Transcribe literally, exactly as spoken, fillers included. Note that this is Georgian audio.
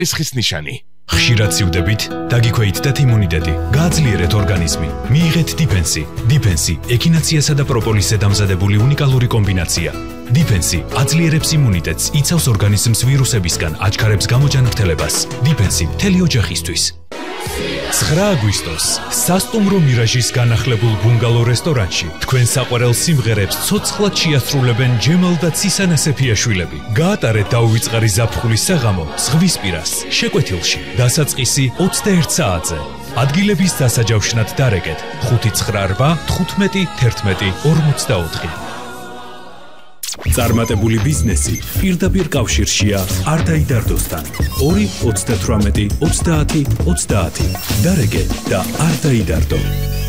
ესხის ნიშანი. ხშირად სივდებით, დაგიქვეითდეთ იმუნიტეტი, გააძლიერეთ ორგანიზმი. მიიღეთ დიფენსი. დიფენსი ექინაციასა და პროპოლისზე დამზადებული უნიკალური კომბინაცია. დიფენსი აძლიერებს იმუნიტეტს, იცავს ორგანიზმს ვირუსებისგან, აჩქარებს გამოჯანმრთელებას. დიფენსი მთელი ოჯახისთვის. ცხრა აგვისტოს სასტუმრო მირაჟის განახლებულ ბუნგალო რესტორანში თქვენ საყვარელ სიმღერებს ცოცხლად შეასრულებენ ჯემალ და ცისანა სეფიაშვილები. გაატარეთ დაუვიწყარი ზაფხულის საღამო ზღვისპირას, შეკვეთილში, დასაწყისი ოცდაერთ საათზე. ადგილების დასაჯავშნად დარეკეთ ხუთი ცხრა რვა თხუთმეტი თერთმეტი ორმოცდაოთხი. წარმატებული ბიზნესი პირდაპირ კავშირშია არდაიდარდოსთან. ორი ოცდათვრამეტი ოცდაათი ოცდაათი. დარეკე და არ დაიდარდო.